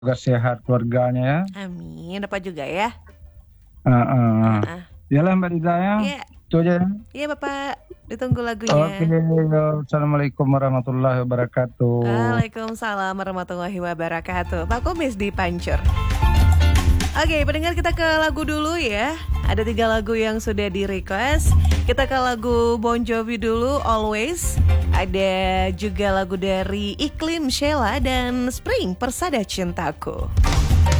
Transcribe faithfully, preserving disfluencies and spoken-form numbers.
semoga sehat keluarganya ya. Amin, Bapak juga ya. Uh-uh. Uh-uh. Yalah Mbak Rita ya. Iya. Itu aja. Iya Bapak, ditunggu lagunya. Oke, assalamualaikum warahmatullahi wabarakatuh. Waalaikumsalam warahmatullahi wabarakatuh. Pak Kumis di Pancur. Oke, pendengar, kita ke lagu dulu ya. Ada tiga lagu yang sudah di request. Kita ke lagu Bon Jovi dulu, Always. Ada juga lagu dari Iklim Sheila dan Spring, Persada Cintaku.